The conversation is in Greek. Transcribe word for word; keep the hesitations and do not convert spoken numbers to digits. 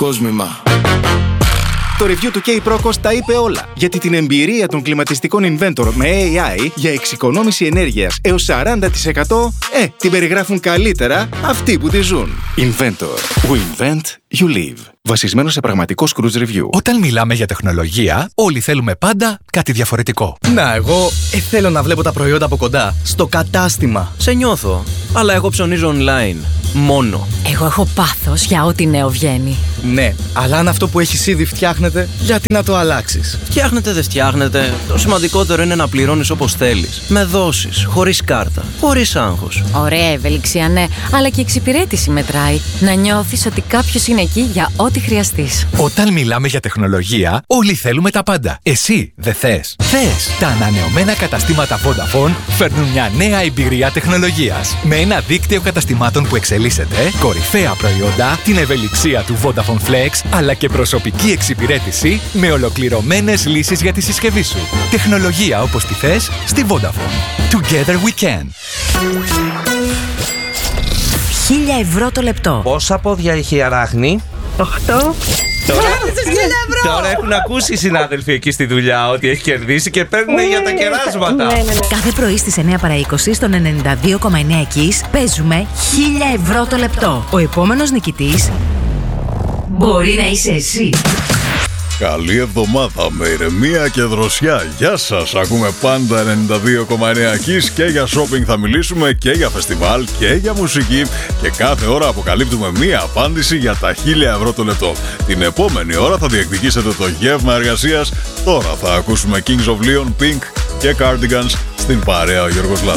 κόσμημα. Το review του K-Procos τα είπε όλα, γιατί την εμπειρία των κλιματιστικών Inventor με έι άι για εξοικονόμηση ενέργειας έως σαράντα τοις εκατό ε, την περιγράφουν καλύτερα αυτοί που τη ζουν. Inventor. We invent, you live. Βασισμένο σε πραγματικό Scrooge Review. Όταν μιλάμε για τεχνολογία, όλοι θέλουμε πάντα κάτι διαφορετικό. Να, εγώ ε, θέλω να βλέπω τα προϊόντα από κοντά, στο κατάστημα. Σε νιώθω, αλλά εγώ ψωνίζω online. Μόνο. Εγώ έχω πάθος για ό,τι νέο βγαίνει. Ναι, αλλά αν αυτό που έχεις ήδη φτιάχνεται, γιατί να το αλλάξεις? Φτιάχνετε, δεν φτιάχνετε. Το σημαντικότερο είναι να πληρώνεις όπως θέλεις. Με δόσεις, χωρίς κάρτα, χωρίς άγχος. Ωραία ευελιξία, ναι, αλλά και εξυπηρέτηση μετράει. Να νιώθεις ότι κάποιος είναι εκεί για ό,τι χρειαστείς. Όταν μιλάμε για τεχνολογία, όλοι θέλουμε τα πάντα. Εσύ δεν θες? Θες! Τα ανανεωμένα καταστήματα Vodafone φέρνουν μια νέα εμπειρία τεχνολογίας. Με ένα δίκτυο καταστημάτων που εξελίσσεται, κορυφαία προϊόντα, την ευελιξία του Vodafone Flex, αλλά και προσωπική εξυπηρέτηση με ολοκληρωμένες λύσεις για τη συσκευή σου. Τεχνολογία όπως τη θες στη Vodafone. Together we can. Χίλια ευρώ το λεπτό. Πόσα πόδια έχει η αράχνη? Οχτώ. Τώρα, τώρα έχουν ακούσει οι συνάδελφοι εκεί στη δουλειά ότι έχει κερδίσει και παίρνουν Ναι, για τα ναι, κεράσματα. ναι, ναι, ναι. Κάθε πρωί στις εννιά παρά είκοσι στον ενενήντα δύο κόμμα εννέα Kiss παίζουμε χίλια ευρώ το λεπτό. Ο επόμενος νικητής μπορεί να είσαι εσύ. Καλή εβδομάδα με ηρεμία και δροσιά. Γεια σας, ακούμε πάντα ενενήντα δύο κόμμα εννέα Kiss και για shopping θα μιλήσουμε και για φεστιβάλ και για μουσική και κάθε ώρα αποκαλύπτουμε μία απάντηση για τα χίλια ευρώ το λεπτό. Την επόμενη ώρα θα διεκδικήσετε το γεύμα εργασίας. Τώρα θα ακούσουμε Kings of Leon, Pink και Cardigans στην παρέα ο Γιώργος Λάζαρος.